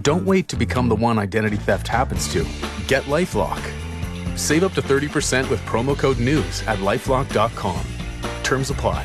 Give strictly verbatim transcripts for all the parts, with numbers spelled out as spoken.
Don't wait to become the one identity theft happens to. Get LifeLock. Save up to thirty percent with promo code NEWS at lifelock dot com. Terms apply.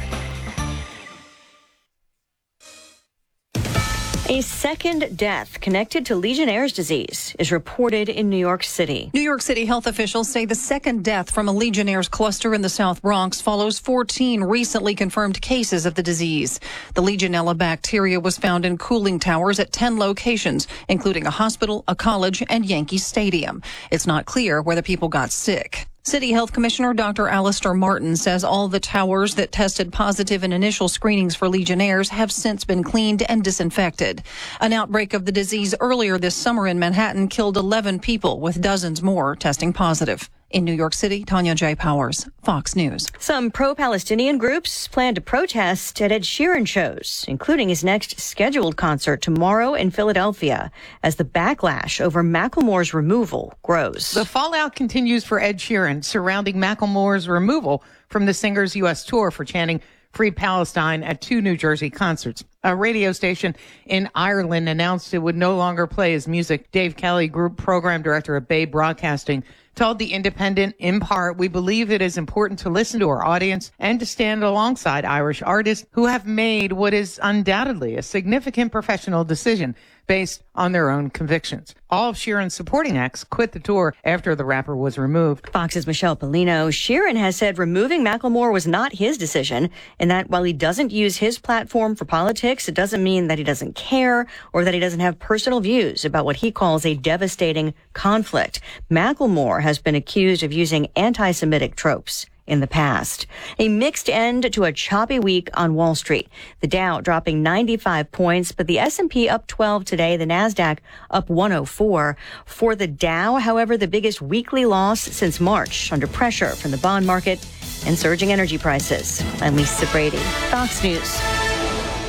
A second death connected to Legionnaire's disease is reported in New York City. New York City health officials say the second death from a Legionnaire's cluster in the South Bronx follows fourteen recently confirmed cases of the disease. The Legionella bacteria was found in cooling towers at ten locations, including a hospital, a college, and Yankee Stadium. It's not clear whether people got sick. City Health Commissioner Doctor Alistair Martin says all the towers that tested positive in initial screenings for Legionnaires have since been cleaned and disinfected. An outbreak of the disease earlier this summer in Manhattan killed eleven people, with dozens more testing positive. In New York City, Tanya J. Powers, Fox News. Some pro-Palestinian groups plan to protest at Ed Sheeran shows, including his next scheduled concert tomorrow in Philadelphia, as the backlash over Macklemore's removal grows. The fallout continues for Ed Sheeran surrounding Macklemore's removal from the singer's U S tour for chanting Free Palestine at two New Jersey concerts. A radio station in Ireland announced it would no longer play his music. Dave Kelly, group program director at Bay Broadcasting, told The Independent, in part, we believe it is important to listen to our audience and to stand alongside Irish artists who have made what is undoubtedly a significant professional decision based on their own convictions. All of Sheeran's supporting acts quit the tour after the rapper was removed. Fox's Michelle Polino. Sheeran has said removing Macklemore was not his decision, and that while he doesn't use his platform for politics, it doesn't mean that he doesn't care or that he doesn't have personal views about what he calls a devastating conflict. Macklemore has been accused of using anti-Semitic tropes in the past. A mixed end to a choppy week on Wall Street. The Dow dropping ninety-five points, but the S and P up twelve today, the Nasdaq up one oh four. For the Dow, however, the biggest weekly loss since March, under pressure from the bond market and surging energy prices. I'm Lisa Brady, Fox News.